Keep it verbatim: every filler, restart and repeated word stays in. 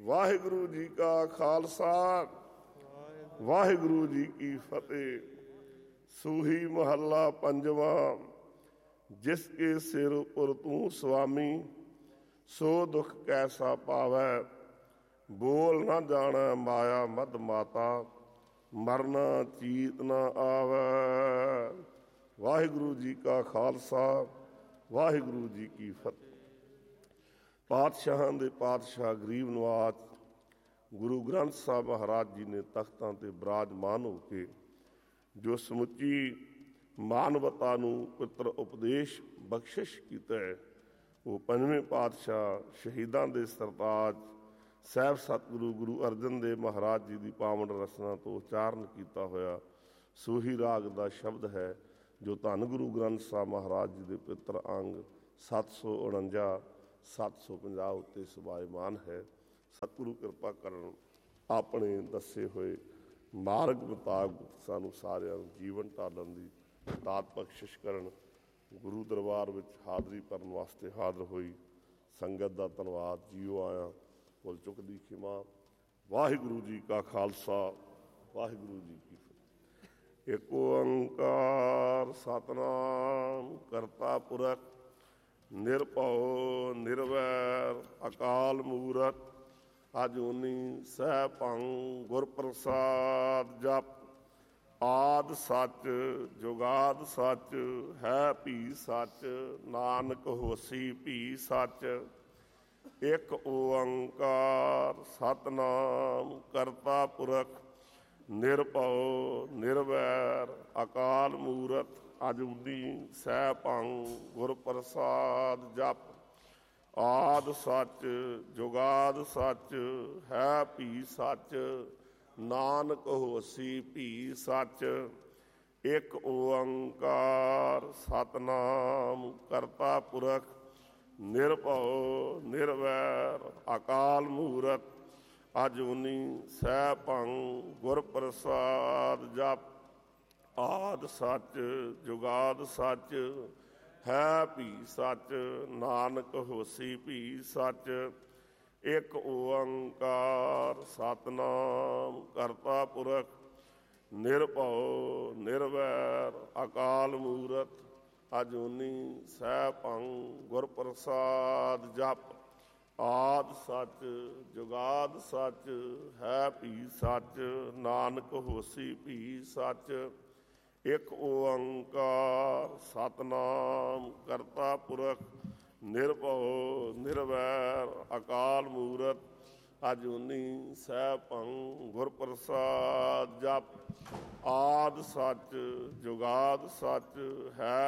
ਵਾਹਿਗੁਰੂ ਜੀ ਕਾ ਖਾਲਸਾ, ਵਾਹਿਗੁਰੂ ਜੀ ਕੀ ਫਤਿਹ। ਸੂਹੀ ਮਹੱਲਾ ਪੰਜਵਾਂ। ਜਿਸ ਕੇ ਸਿਰ ਉਪਰ ਤੂੰ ਸੁਆਮੀ, ਸੋ ਦੁੱਖ ਕੈਸਾ ਪਾਵੈ। ਬੋਲ ਨਾ ਜਾਣੈ ਮਾਇਆ ਮਦ ਮਾਤਾ, ਮਰਨਾ ਚੀਤ ਨਾ ਆਵੈ। ਵਾਹਿਗੁਰੂ ਜੀ ਕਾ ਖਾਲਸਾ, ਵਾਹਿਗੁਰੂ ਜੀ ਕੀ ਫਤਿਹ। ਪਾਤਸ਼ਾਹਾਂ ਦੇ ਪਾਤਸ਼ਾਹ ਗਰੀਬ ਨਵਾਜ ਗੁਰੂ ਗ੍ਰੰਥ ਸਾਹਿਬ ਮਹਾਰਾਜ ਜੀ ਨੇ ਤਖਤਾਂ 'ਤੇ ਬਿਰਾਜਮਾਨ ਹੋ ਕੇ ਜੋ ਸਮੁੱਚੀ ਮਾਨਵਤਾ ਨੂੰ ਪਵਿੱਤਰ ਉਪਦੇਸ਼ ਬਖਸ਼ਿਸ਼ ਕੀਤਾ ਹੈ, ਉਹ ਪੰਜਵੇਂ ਪਾਤਸ਼ਾਹ ਸ਼ਹੀਦਾਂ ਦੇ ਸਰਤਾਜ ਸਾਹਿਬ ਸਤਿਗੁਰੂ ਗੁਰੂ ਅਰਜਨ ਦੇਵ ਮਹਾਰਾਜ ਜੀ ਦੀ ਪਾਵਨ ਰਸਨਾ ਤੋਂ ਉਚਾਰਨ ਕੀਤਾ ਹੋਇਆ ਸੂਹੀ ਰਾਗ ਦਾ ਸ਼ਬਦ ਹੈ, ਜੋ ਧੰਨ ਗੁਰੂ ਗ੍ਰੰਥ ਸਾਹਿਬ ਮਹਾਰਾਜ ਜੀ ਦੇ ਪਵਿੱਤਰ ਅੰਗ ਸੱਤ ਸੌ ਉਣੰਜਾ ਸੱਤ ਸੌ ਪੰਜਾਹ ਉੱਤੇ ਸੁਭਾਇਮਾਨ ਹੈ। ਸਤਿਗੁਰੂ ਕਿਰਪਾ ਕਰਨ, ਆਪਣੇ ਦੱਸੇ ਹੋਏ ਮਾਰਗ ਮੁਤਾਬਕ ਸਾਨੂੰ ਸਾਰਿਆਂ ਨੂੰ ਜੀਵਨ ਢਾਲਣ ਦੀ ਦਾਤ ਬਖਸ਼ਿਸ਼ ਕਰਨ। ਗੁਰੂ ਦਰਬਾਰ ਵਿੱਚ ਹਾਜ਼ਰੀ ਭਰਨ ਵਾਸਤੇ ਹਾਜ਼ਰ ਹੋਈ ਸੰਗਤ ਦਾ ਧੰਨਵਾਦ। ਜੀਓ ਆਇਆ ਭੁੱਲ ਚੁੱਕਦੀ ਖਿਮਾ। ਵਾਹਿਗੁਰੂ ਜੀ ਕਾ ਖਾਲਸਾ, ਵਾਹਿਗੁਰੂ ਜੀ ਕੀ ਫਤਿਹ। ਏਕ ਓੰਕਾਰ ਸਤਿਨਾਮ ਕਰਤਾ ਪੁਰਖ ਨਿਰਭਉ ਨਿਰਵੈਰ ਅਕਾਲ ਮੂਰਤ ਅਜੂਨੀ ਸੈਭੰ ਗੁਰ ਪ੍ਰਸਾਦ। ਜਪ ਆਦ ਸੱਚ ਜੁਗਾਦ ਸੱਚ ਹੈ ਭੀ ਸੱਚ, ਨਾਨਕ ਹੋਸੀ ਭੀ ਸੱਚ। ਇੱਕ ਓੰਕਾਰ ਸਤਿਨਾਮ ਕਰਤਾ ਪੁਰਖ ਨਿਰਭਉ ਨਿਰਵੈਰ ਅਕਾਲ ਮੂਰਤ ਅਜੂਨੀ ਸੈਭੰ ਗੁਰ ਪ੍ਰਸਾਦ। ਜਪ ਆਦ ਸੱਚ ਜੁਗਾਦ ਸੱਚ ਹੈ ਭੀ ਸੱਚ, ਨਾਨਕ ਹੋਸੀ ਭੀ ਸੱਚ। ਇੱਕ ਓੰਕਾਰ ਸਤਿਨਾਮ ਕਰਤਾ ਪੁਰਖ ਨਿਰਭਉ ਨਿਰਵੈਰ ਅਕਾਲ ਮੂਰਤ ਅਜੂਨੀ ਸੈਭੰ ਗੁਰ ਪ੍ਰਸਾਦ। ਜਪ ਆਦ ਸੱਚ ਜੁਗਾਦ ਸੱਚ ਹੈ ਭੀ ਸੱਚ, ਨਾਨਕ ਹੋਸੀ ਭੀ ਸੱਚ। ਇੱਕ ਓੰਕਾਰ ਸਤਿਨਾਮ ਕਰਤਾ ਪੁਰਖ ਨਿਰਭਉ ਨਿਰਵੈਰ ਅਕਾਲ ਮੂਰਤ ਅਜੂਨੀ ਸੈਭੰ ਗੁਰ ਪ੍ਰਸਾਦ। ਜਪ ਆਦ ਸੱਚ ਜੁਗਾਦ ਸੱਚ ਹੈ ਭੀ ਸੱਚ, ਨਾਨਕ ਹੋਸੀ ਭੀ ਸੱਚ। ਇੱਕ ਓੰਕਾਰ ਸਤਿਨਾਮ ਕਰਤਾ ਪੁਰਖ ਨਿਰਭਉ ਨਿਰਵੈਰ ਅਕਾਲ ਮੂਰਤ ਅਜੂਨੀ ਸੈਭੰ ਗੁਰ ਪ੍ਰਸਾਦ। ਜਪ ਆਦ ਸੱਚ ਜੁਗਾਦ ਸੱਚ ਹੈ